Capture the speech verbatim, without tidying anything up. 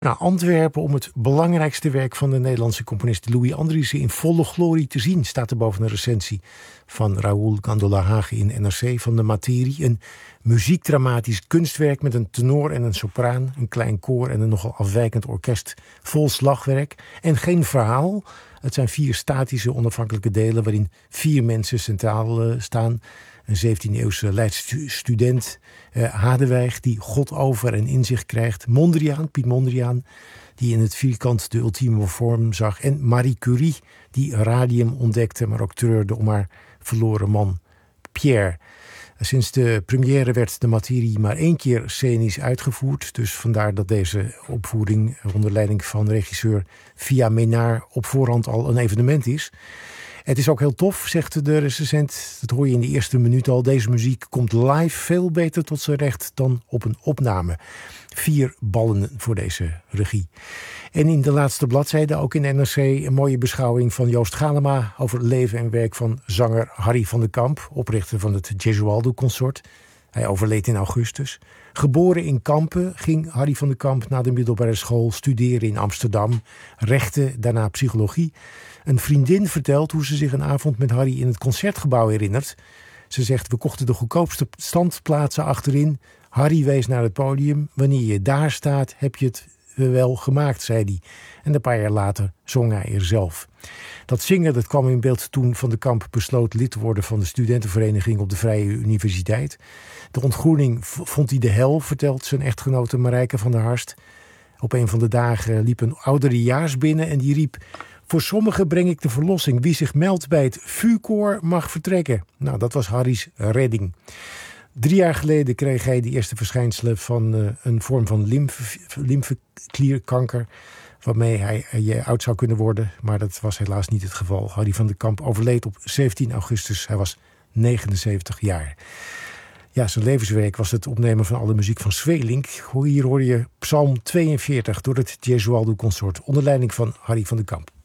Nou, Antwerpen om het belangrijkste werk van de Nederlandse componist Louis Andriessen in volle glorie te zien, staat er boven een recensie van Raoul Gandolahage in N R C van de Materie. Een muziekdramatisch kunstwerk met een tenor en een sopraan, een klein koor en een nogal afwijkend orkest vol slagwerk. En geen verhaal. Het zijn vier statische onafhankelijke delen waarin vier mensen centraal uh, staan. Een zeventiende-eeuwse Leidse student, uh, Hadewijk, die God over en inzicht krijgt. Mondriaan, Piet Mondriaan, die in het vierkant de ultieme vorm zag. En Marie Curie, die radium ontdekte, maar ook treurde om haar verloren man Pierre. Sinds de première werd de Materie maar één keer scenisch uitgevoerd. Dus vandaar dat deze opvoering onder leiding van regisseur Via Menard op voorhand al een evenement is. Het is ook heel tof, zegt de recensent. Dat hoor je in de eerste minuut al. Deze muziek komt live veel beter tot zijn recht dan op een opname. Vier ballen voor deze regie. En in de laatste bladzijde, ook in N R C, een mooie beschouwing van Joost Galema over het leven en werk van zanger Harry van den Kamp, oprichter van het Gesualdo Consort. Hij overleed in augustus. Geboren in Kampen ging Harry van den Kamp na de middelbare school studeren in Amsterdam. Rechten, daarna psychologie. Een vriendin vertelt hoe ze zich een avond met Harry in het Concertgebouw herinnert. Ze zegt, we kochten de goedkoopste standplaatsen achterin. Harry wees naar het podium. Wanneer je daar staat, heb je het wel gemaakt, zei hij. En een paar jaar later zong hij er zelf. Dat zingen dat kwam in beeld toen Van den Kamp besloot lid te worden van de studentenvereniging op de Vrije Universiteit. De ontgroening vond hij de hel, vertelt zijn echtgenote Marijke van der Harst. Op een van de dagen liep een ouderejaars binnen en die riep: voor sommigen breng ik de verlossing. Wie zich meldt bij het V U-koor mag vertrekken. Nou, dat was Harry's redding. Drie jaar geleden kreeg hij de eerste verschijnselen van uh, een vorm van lymfe, lymfeklierkanker, waarmee hij uh, oud zou kunnen worden. Maar dat was helaas niet het geval. Harry van den Kamp overleed op zeventien augustus. Hij was negenenzeventig jaar. Ja, zijn levenswerk was het opnemen van alle muziek van Sweelinck. Hier hoor je Psalm tweeënveertig door het Gesualdo Consort onder leiding van Harry van den Kamp.